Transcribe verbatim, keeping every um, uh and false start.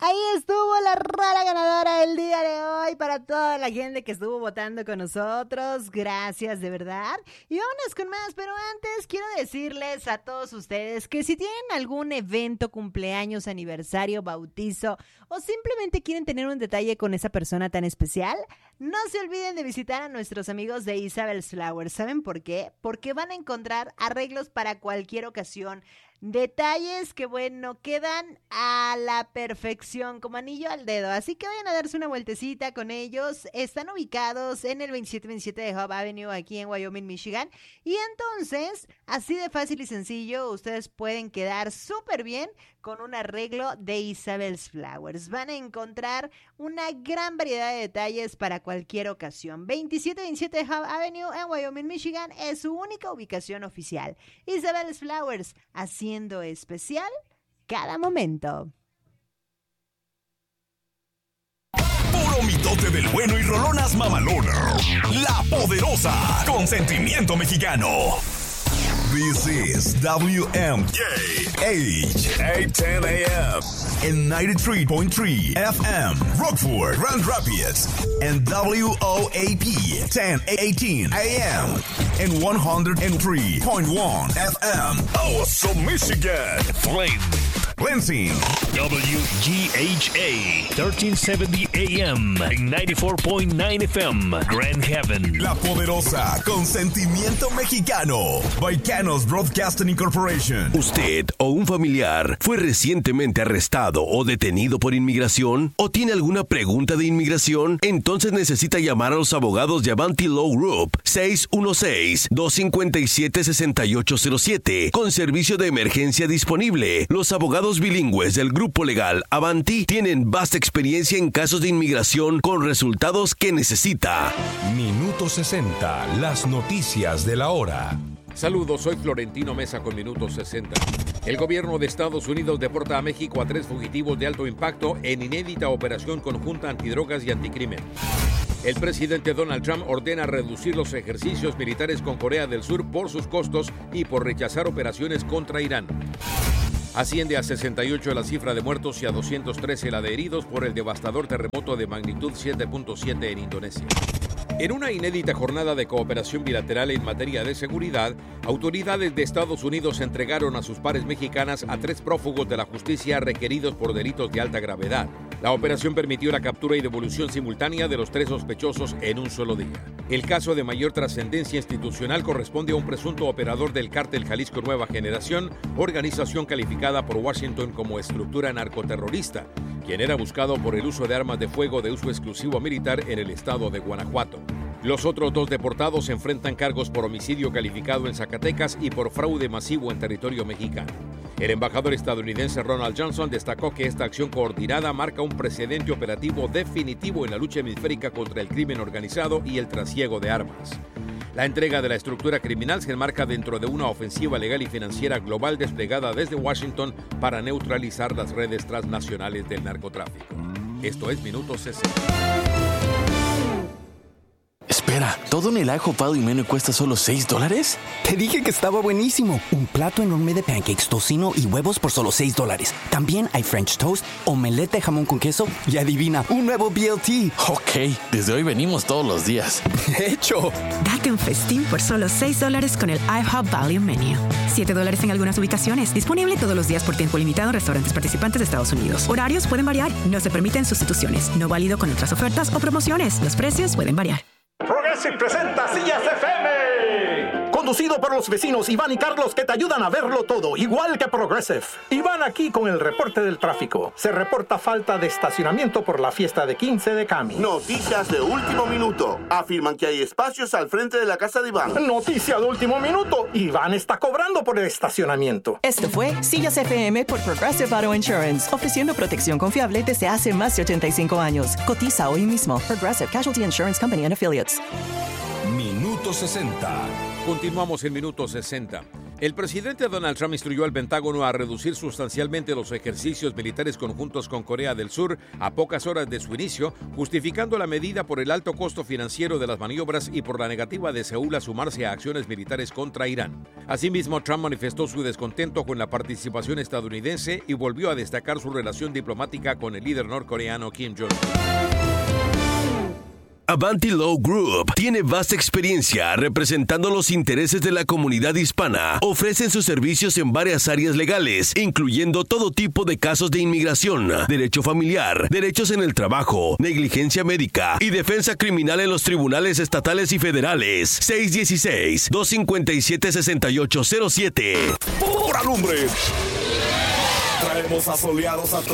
Ahí estuvo la rola ganadora del día de hoy para toda la gente que estuvo votando con nosotros. Gracias, de verdad. Y vámonos con más, pero antes quiero decirles a todos ustedes que si tienen algún evento, cumpleaños, aniversario, bautizo o simplemente quieren tener un detalle con esa persona tan especial, no se olviden de visitar a nuestros amigos de Isabel's Flowers. ¿Saben por qué? Porque van a encontrar arreglos para cualquier ocasión. Detalles que, bueno, quedan a la perfección, como anillo al dedo. Así que vayan a darse una vueltecita con ellos. Están ubicados en el veintisiete veintisiete de Hub Avenue, aquí en Wyoming, Michigan. Y entonces, así de fácil y sencillo, ustedes pueden quedar súper bien con un arreglo de Isabel's Flowers. Van a encontrar una gran variedad de detalles para cualquier ocasión. veintisiete veintisiete de Hub Avenue en Wyoming, Michigan es su única ubicación oficial. Isabel's Flowers, haciendo especial cada momento. Puro mitote del bueno y rolonas mamalona. La Poderosa, con sentimiento mexicano. This is W M K H eight ten A M and ninety-three point three F M, Rockford, Grand Rapids, and W O A P ten eighteen A M and one oh three point one F M, Awesome, Michigan, Flame, Lansing, W G H A thirteen seventy A M and ninety-four point nine F M, Grand Haven. La Poderosa, con sentimiento mexicano. Vaicanos Broadcasting Incorporation. ¿Usted o un familiar fue recientemente arrestado o detenido por inmigración? ¿O tiene alguna pregunta de inmigración? Entonces necesita llamar a los abogados de Avanti Law Group seis uno seis, dos cinco siete, seis ocho cero siete con servicio de emergencia disponible. Los abogados bilingües del grupo legal Avanti tienen vasta experiencia en casos de inmigración con resultados que necesita. Minuto sesenta, las noticias de la hora. Saludos, soy Florentino Mesa con Minuto sesenta. El gobierno de Estados Unidos deporta a México a tres fugitivos de alto impacto en inédita operación conjunta antidrogas y anticrimen. El presidente Donald Trump ordena reducir los ejercicios militares con Corea del Sur por sus costos y por rechazar operaciones contra Irán. Asciende a sesenta y ocho la cifra de muertos y a doscientos trece la de heridos por el devastador terremoto de magnitud siete punto siete en Indonesia. En una inédita jornada de cooperación bilateral en materia de seguridad, autoridades de Estados Unidos entregaron a sus pares mexicanas a tres prófugos de la justicia requeridos por delitos de alta gravedad. La operación permitió la captura y devolución simultánea de los tres sospechosos en un solo día. El caso de mayor trascendencia institucional corresponde a un presunto operador del cártel Jalisco Nueva Generación, organización calificada por Washington como estructura narcoterrorista, quien era buscado por el uso de armas de fuego de uso exclusivo militar en el estado de Guanajuato. Los otros dos deportados enfrentan cargos por homicidio calificado en Zacatecas y por fraude masivo en territorio mexicano. El embajador estadounidense Ronald Johnson destacó que esta acción coordinada marca un precedente operativo definitivo en la lucha hemisférica contra el crimen organizado y el trasiego de armas. La entrega de la estructura criminal se enmarca dentro de una ofensiva legal y financiera global desplegada desde Washington para neutralizar las redes transnacionales del narcotráfico. Esto es Minuto sesenta. Espera, ¿todo en el IHOP Value Menu cuesta solo seis dólares? Te dije que estaba buenísimo. Un plato enorme de pancakes, tocino y huevos por solo seis dólares. También hay French toast, omelette de jamón con queso y adivina, un nuevo B L T. Ok, desde hoy venimos todos los días. ¡Hecho! Date un festín por solo seis dólares con el IHOP Value Menu. siete dólares en algunas ubicaciones. Disponible todos los días por tiempo limitado en restaurantes participantes de Estados Unidos. Horarios pueden variar. No se permiten sustituciones. No válido con otras ofertas o promociones. Los precios pueden variar. Progressive presenta Sillas F M. Conducido por los vecinos Iván y Carlos, que te ayudan a verlo todo, igual que Progressive. Iván aquí con el reporte del tráfico. Se reporta falta de estacionamiento por la fiesta de quince de Cami. Noticias de último minuto. Afirman que hay espacios al frente de la casa de Iván. Noticia de último minuto. Iván está cobrando por el estacionamiento. Esto fue Sillas F M por Progressive Auto Insurance, ofreciendo protección confiable desde hace más de ochenta y cinco años. Cotiza hoy mismo. Progressive Casualty Insurance Company and Affiliates. Minuto sesenta. Continuamos en Minuto sesenta. El presidente Donald Trump instruyó al Pentágono a reducir sustancialmente los ejercicios militares conjuntos con Corea del Sur a pocas horas de su inicio, justificando la medida por el alto costo financiero de las maniobras y por la negativa de Seúl a sumarse a acciones militares contra Irán. Asimismo, Trump manifestó su descontento con la participación estadounidense y volvió a destacar su relación diplomática con el líder norcoreano Kim Jong-un. Avanti Law Group tiene vasta experiencia representando los intereses de la comunidad hispana. Ofrecen sus servicios en varias áreas legales, incluyendo todo tipo de casos de inmigración, derecho familiar, derechos en el trabajo, negligencia médica y defensa criminal en los tribunales estatales y federales. seis uno seis, dos cinco siete, seis ocho cero siete. ¡Por alumbre! Traemos asoleados a todos.